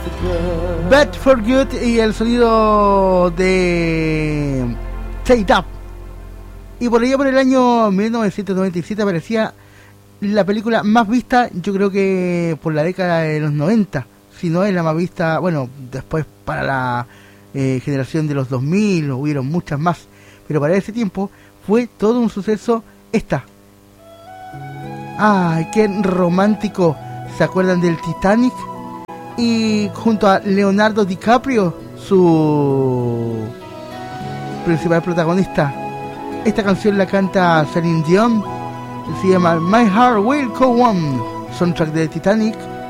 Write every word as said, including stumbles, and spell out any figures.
Bad for Good y el sonido de Take Up. Y por ello, por el año mil novecientos noventa y siete aparecía la película más vista, yo creo que por la década de los noventa, si no es la más vista, bueno, después para la eh, generación de los dos mil hubieron muchas más, pero para ese tiempo fue todo un suceso esta. Ay, qué romántico. ¿Se acuerdan del Titanic? Y junto a Leonardo DiCaprio, su principal protagonista. Esta canción la canta Celine Dion, se llama My Heart Will Go On, soundtrack de Titanic.